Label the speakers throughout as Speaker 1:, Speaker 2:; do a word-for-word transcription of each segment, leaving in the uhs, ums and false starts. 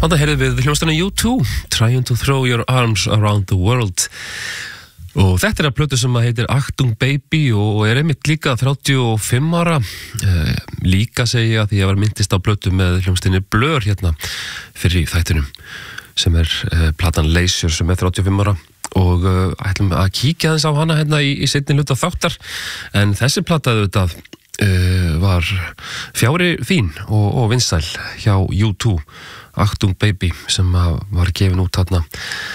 Speaker 1: Þarna heyrðum við hljómsveitina U two, Trying to Throw Your Arms Around the World. Og þetta er að plötu sem að heitir Achtung Baby og er einmitt líka þrjátíu og fimm ára. Eh, líka segja því ég var myndist á plötu með hljómsveitinni Blur hérna fyrir þættinum, sem er eh, platan Leisure sem er þrjátíu og fimm ára. Og uh, ætlum að kíkja aðeins á hana hérna í, í seinni hluta þáttar, en þessi plata auðvitað uh, var fjári fín og, og vinsæl hjá U two, Achtung Baby, sem var gefin út þarna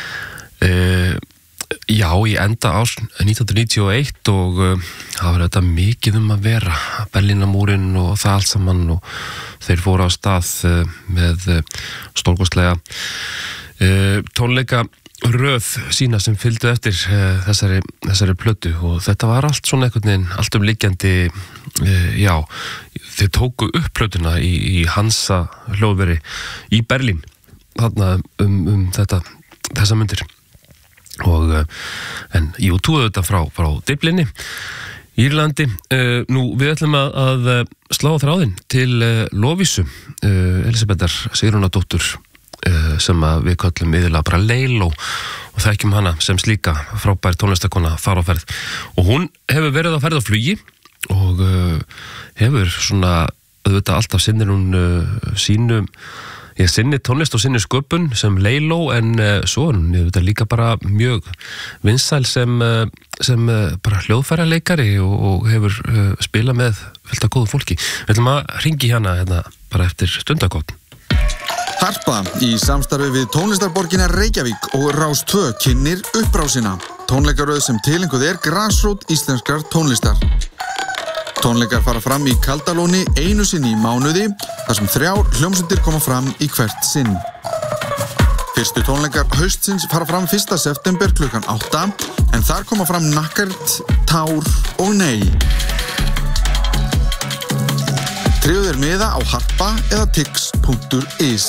Speaker 1: uh, já, í enda árs nítján hundruð níutíu og eitt og uh, það var þetta mikið um að vera, Berlínarmúrinn og það allt saman, og þeir fóru á stað uh, með uh, stórkostlega uh, tónleika röð sína sem fylgdu eftir uh, þessari, þessari plötu, og þetta var allt svona einhvern veginn, allt um liggjandi uh, já, þeir tóku upp plötuna í, í Hansa hljóðveri í Berlín þarna um, um þetta þessa mundir og uh, en U two þetta frá, frá Dyflinni Írlandi. Uh, nú við ætlum að, að slá þráðinn til uh, Lovísu uh, Elisabethar Sigrúnardóttur Uh, sem að við köllum yfirlega bara Leiló og þekkjum hana sem slíka frábær tónlistakona þar á ferð, og hún hefur verið á ferð á flugi og uh, hefur svona auðvitað alltaf sinnir hún uh, sínu ég sinni tónlist og sinni sköpun sem Leiló, en uh, svo er hún auðvitað líka bara mjög vinsæl sem, uh, sem uh, bara hljóðfæraleikari og, og hefur uh, spilað með fullt af góðu fólki. Við ætlum að hringi hana hérna bara eftir stundakotn.
Speaker 2: Harpa í samstarfi við tónlistarborgina Reykjavík og Rás tvö kynnir uppbrásina. Tónleikaröð sem tilenguð er grasrót íslenskrar tónlistar. Tónleikar fara fram í Kaldalóni einu sinni í mánuði, þar sem þrjár hljómsveitir koma fram í hvert sinn. Fyrstu tónleikar haustsins fara fram fyrsta september klukkan átta, en þar koma fram Nakkert, Tár og Nei. Tryggðu þér miða á harpa eða tix punktur is.